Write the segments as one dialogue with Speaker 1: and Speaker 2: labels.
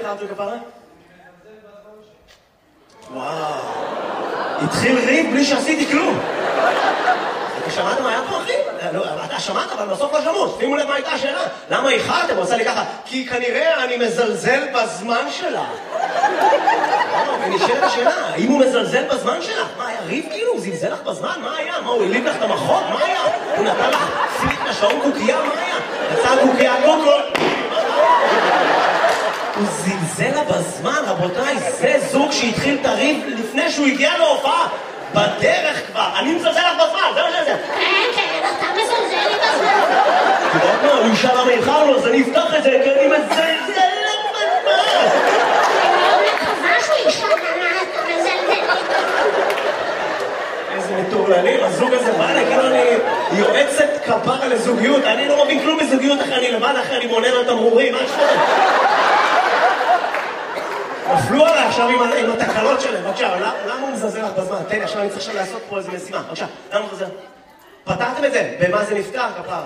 Speaker 1: ארצו כפרה? וואו. התחיל ריב בלי שעשיתי כלום. אתה שמעת מה היה פה, אחי? אתה שמעת, אבל בסוף לא שמעו. שימו לב מה הייתה השאלה. למה איחרתם? הוא עושה לי ככה. כי כנראה אני מזלזל בזמן שלה. ונשאלת השאלה, האם הוא מזלזל בזמן שלך? מה, היה ריב כאילו? הוא זלזל לך בזמן? מה היה? מה, הוא הליב לך את המחות? מה היה? הוא נתן לך פליק לשעון קוקייה? מה היה? יצא קוקייה קוקו. הוא זלזל לה בזמן, רבותיי, זה זוג שהתחיל את הריב לפני שהוא הגיע להופעה. בדרך כבר, אני מזלזל לך בזמן, זה מה שזה.
Speaker 2: כן, אתה מזלזל לי בזמן.
Speaker 1: אתה יודעת מה, הוא אישה למה איחרנו, אז אני אפתח את זה, כי אני מזלזל לך בזמן.
Speaker 2: אני מקווה שהוא אישה למה אתה מזלזל לי בזמן.
Speaker 1: איזה מטורללים, הזוג הזה בא לי, כאילו אני יועצת כפרה לזוגיות, אני לא מבין כלום בזוגיות, אחרי אני לבד, אחרי אני מונן על תמרורים, מה יש לך? נפלו עליי עכשיו עם התקלות שלהם. בבקשה, למה הוא מזלזל לך בזמן? תן לי, עכשיו אני צריך עכשיו לעשות פה איזה משימה. בבקשה, למה הוא מזלזל? פתרתם את זה? במה זה נפתר, כפרה?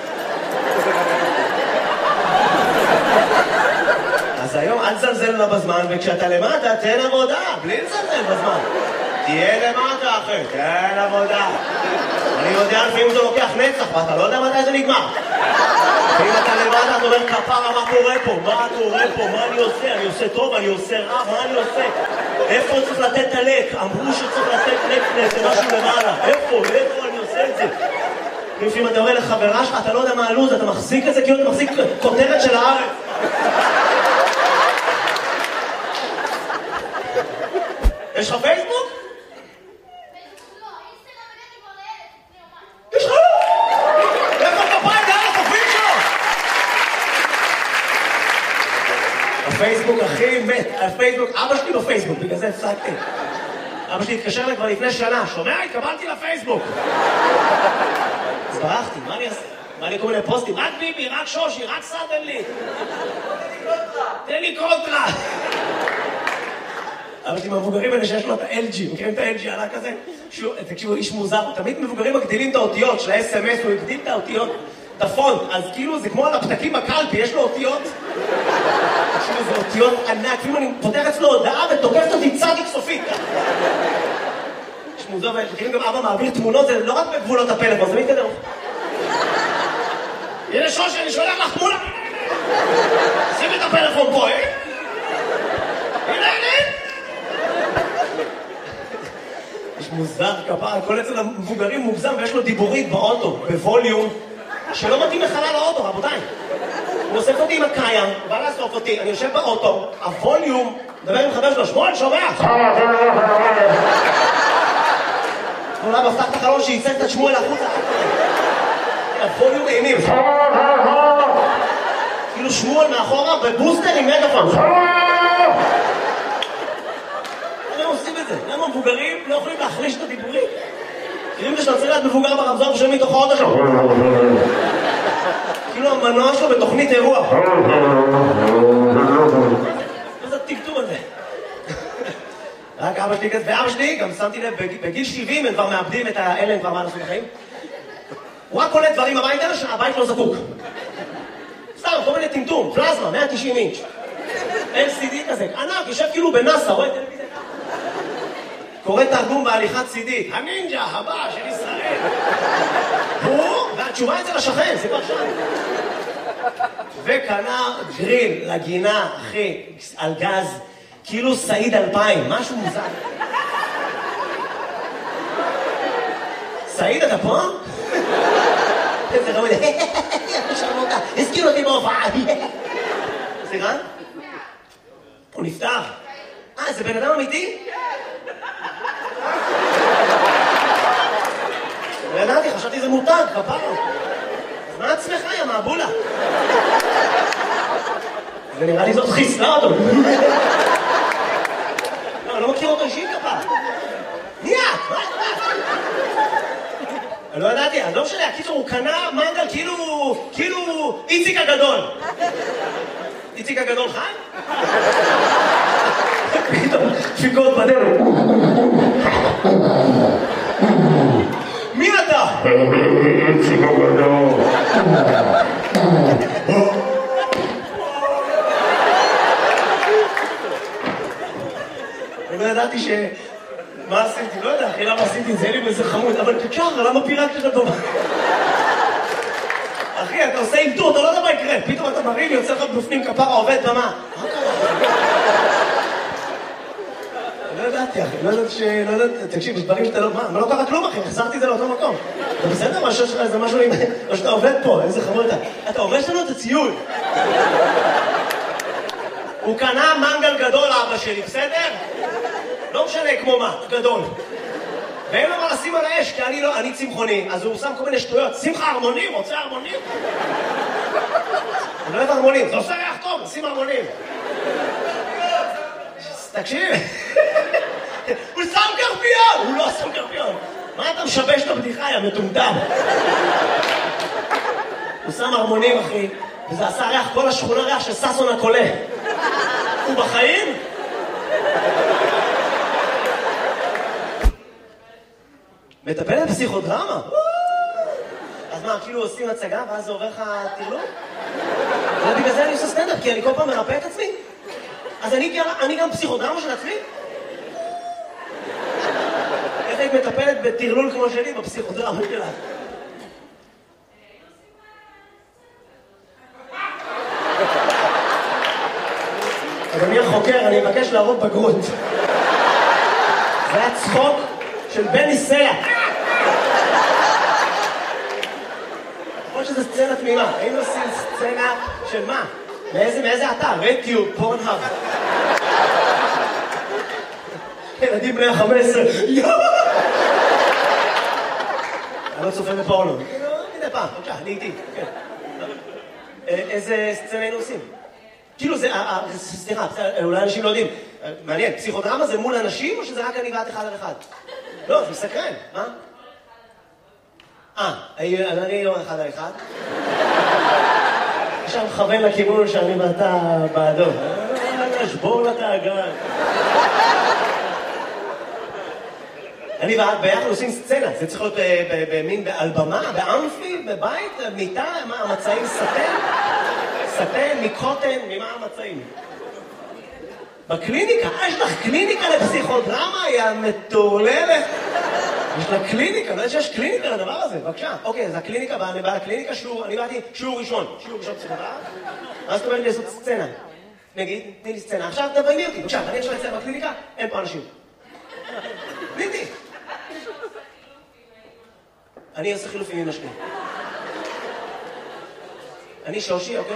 Speaker 1: אז היום אל תזלזל לה בזמן, וכשאתה למטה, תן עבודה, בלי לזלזל בזמן. תהיה למטה, אחי, תן עבודה. אני יודע לפעמים זה לוקח נצח, ואתה לא יודע מתי זה נגמר. ואם אתה למטה, אתה אומר, כפרה, מה קורה פה? מה קורה פה? מה אני עושה? אני עושה טוב, אני עושה רע, מה אני עושה? איפה צריך לתת את הלק? אמרו שצריך לתת לק משהו למעלה. איפה אני עושה את זה? לפעמים אתה אומר לחברה שלך, אתה לא יודע מה הלוז, אתה מחזיק את זה כאילו אתה מחזיק כותרת של הארץ. יש לך פייסבוק? יש לך? איפה כפיים? לאן התופעים שלו? הפייסבוק הכי מת, הפייסבוק, אבא שלי בפייסבוק, בגלל זה הפסקתי. אבא שלי התקשר לי כבר לפני שנה, שומע? התקבלתי לפייסבוק. אז ברחתי, מה אני אעשה? מה לי כל מיני פוסטים? רק ביבי, רק שושי, רק סאדן לי. תן לי קונטרה. אבא שלי מהמבוגרים האלה שיש לו את ה-LG, מכירים את ה-LG עלה כזה? תקשיבו, איש מוזר, תמיד מבוגרים מגדילים את האותיות של ה-SMS, הוא הגדיל את האותיות, את הפונט, אז כאילו זה כמו על הפתקים בקלפי, יש לו אותיות. תקשיבו, זה אותיות ענק, כאילו אני פותח אצלו הודעה ותוקפת אותי צדיק סופית. יש מוזר, וכאילו גם אבא מעביר תמונות, זה לא רק בגבולות הפלאפון, זה מתקדם. הנה שושי, אני שולח לך תמונה. שים את הפלאפון פה, הנה, הנה. יש מוזר כפרה, כל אצל המבוגרים מוגזם ויש לו דיבורית באוטו, בווליום, שלא מתאים לחלל האוטו, רבותיי. הוא אוסף אותי עם הקיים, הוא בא לאסוף אותי, אני יושב באוטו, הווליום, מדבר עם חבר שלו, שמואל, שומע? הוא לא מפתח את החלון שייצג את שמואל החוצה. הווליום אימים. כאילו שמואל מאחורה בבוסטר עם מגפון. למה עושים את זה? למה מבוגרים לא יכולים להחליש את הדיבורים? כאילו זה שאתה צריך להיות מבוגר ברמזור ושם מתוך האוטו שלו. כאילו המנוע שלו בתוכנית אירוע. מה זה הטקטום הזה? רק אבא שלי כזה, ואבא שלי גם שמתי לב, בגיל 70 הם כבר מאבדים את האלה, הם כבר מה לעשות בחיים. הוא רק קולט דברים הביתה שהבית לא זקוק. סתם, כל מיני טמטום, פלזמה, 190 אינץ'. LCD כזה, ענק, יושב כאילו בנאסא, רואה טלוויזיה. קורא תרגום בהליכת צידית, הנינג'ה הבא של ישראל. הוא, והתשובה אצל השכן, זה כבר שם. וקנה גריל לגינה, אחי, על גז, כאילו סעיד 2000, משהו מוזר. סעיד, אתה פה? איזה רמוד, הזכיר אותי בהופעה. סליחה? הוא נפטר. זה בן אדם אמיתי? לא ידעתי, חשבתי זה מותג, כפרה. אז מה עצמך, יא מעבולה? ונראה לי זאת חיסלה אותו. לא, אני לא מכיר אותו אישית, כפרה. מי את? מה את? אני לא ידעתי, אז לא משנה, הקיצור, הוא קנה מנגל כאילו איציק הגדול. איציק הגדול חי? פתאום, שיקות בדרך. מי אתה? איציק הגדול. ידעתי ש... מה עשיתי? לא יודע, אחי, למה עשיתי את זה? אין לי באיזה חמוד, אבל תשאר, למה פירקת את הטובה? אחי, אתה עושה אילתור, אתה לא יודע מה יקרה. פתאום אתה מרים, יוצא לך בפנים כפרה, עובד במה. מה קרה? לא ידעתי, אחי, לא ידעתי, תקשיב, יש דברים שאתה לא... מה לא קרה כלום, אחי? החזרתי את זה לאותו מקום. אתה בסדר? מה שיש לך? זה משהו עם... או שאתה עובד פה, איזה חמוד אתה. אתה הורס לנו את הציוד. הוא קנה מנגל גדול, אבא שלי, בסדר? לא משנה כמו מה, גדול. ואין לו מה לשים על האש, כי אני צמחוני, אז הוא שם כל מיני שטויות. שים לך הרמונים, רוצה הרמונים? אני לא אוהב הרמונים, זה עושה ריח טוב, שים הרמונים. תקשיב, הוא שם קרפיון! הוא לא שם קרפיון. מה אתה משבש את הבדיחה, יא מטומטם? הוא שם הרמונים, אחי, וזה עשה ריח, כל השכונה ריח של ססון הקולה. הוא בחיים? מטפלת פסיכודרמה? אז מה, כאילו עושים הצגה ואז זה עובר לך תרלום? ובגלל זה אני עושה סטנדאפ, כי אני כל פעם מרפא את עצמי? אז אני גם פסיכודרמה של עצמי? איך היית מטפלת בתרלול כמו שלי בפסיכודרמה שלה? אדוני החוקר, אני מבקש להראות בגרות. זה היה צחוק של בני סלע. יכול שזה סצנה תמימה. היינו עושים סצנה של מה? מאיזה אתר? רדיו, פורנהאב. ילדים בני ה-15. אני לא צופה בפורנו. מדי פעם, בבקשה, אני איתי. איזה סצנה היינו עושים? כאילו זה, סליחה, אולי אנשים לא יודעים. מעניין, פסיכודרמה זה מול אנשים או שזה רק אני ואת אחד על אחד? לא, זה מסקרן, מה? אני לא אחד על אחד. עכשיו מכוון לכיוון שאני ואתה בעדו. שבור לתאגן. אני ואת ביחד עושים סצנה, זה צריך להיות במין על במה, באמפי, בבית, מיטה, מה המצעים סטן? סטן, מקוטן, ממה המצעים? בקליניקה? יש לך קליניקה לפסיכודרמה? היא המטורללת. יש לה קליניקה, לא יודע שיש קליניקה לדבר הזה, בבקשה. אוקיי, אז הקליניקה, אני בא לקליניקה, אני באתי שיעור ראשון פסיכודרמה. אז זאת אומרת לי לעשות סצנה. נגיד, תני לי סצנה. עכשיו תבייני אותי, בבקשה, אני עכשיו אצלם בקליניקה, אין פה אנשים. תני. אני עושה חילופים עם השני. אני שושי, אוקיי?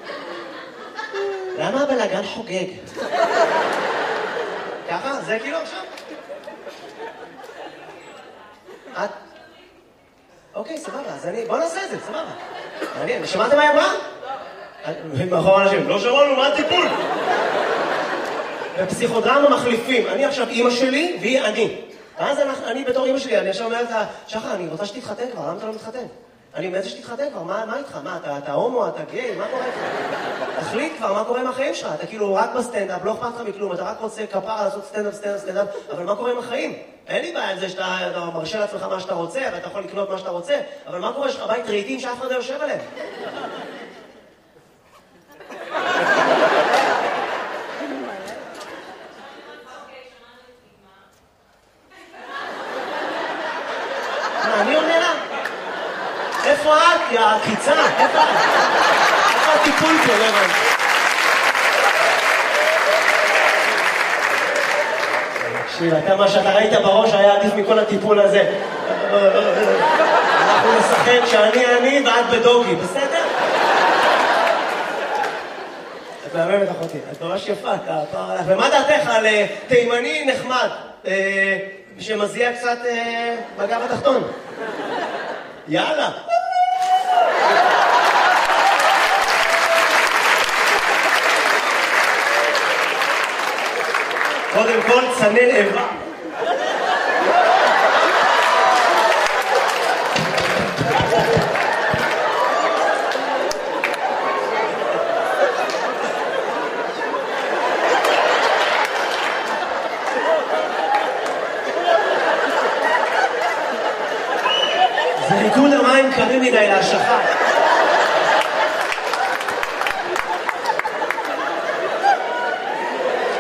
Speaker 1: למה הבלגן חוגג? ככה? זה כאילו עכשיו? את? אוקיי, סבבה, אז בוא נעשה את זה, סבבה. מעניין, שמעתם מה היא אמרה? מאחור אנשים, לא שמענו, מה הטיפול? בפסיכודרמה מחליפים, אני עכשיו אימא שלי והיא אני. ואז אני בתור אימא שלי, אני עכשיו אומרת לה, שחר, אני רוצה שתתחתן כבר, למה אתה לא מתחתן? אני מנסה שתתחתן כבר, מה איתך? מה, אתה הומו, אתה גיי, מה קורה איתך? תחליט כבר, מה קורה עם החיים שלך? אתה כאילו רק בסטנדאפ, לא אכפת לך מכלום, אתה רק רוצה כפרה לעשות סטנדאפ, אבל מה קורה עם החיים? אין לי בעיה עם זה שאתה מרשה לעצמך מה שאתה רוצה, ואתה יכול לקנות מה שאתה רוצה, אבל מה קורה? יש לך בית רהיטים שאף אחד לא יושב עליהם? אני עונה לה? איפה את? יא הקיצה? איפה את? איפה הטיפול פה, לא הבנתי? תקשיב, אתה מה שאתה ראית בראש היה עדיף מכל הטיפול הזה. אנחנו נשחק שאני ואת בדוגי, בסדר? את מהממת אחותי, את ממש יפה, ומה דעתך על תימני נחמד? שמזיע קצת בגב התחתון. יאללה. קודם כל צנן איבה. זה ריקוד המים קרים מדי להשלכה.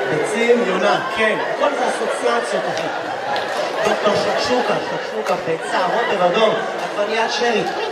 Speaker 1: ביצים, יונה, כן, הכל זה אסוציאציות, אחי. דוקטור שקשוקה, ביצה, רוטב אדום, עגבניית שרי.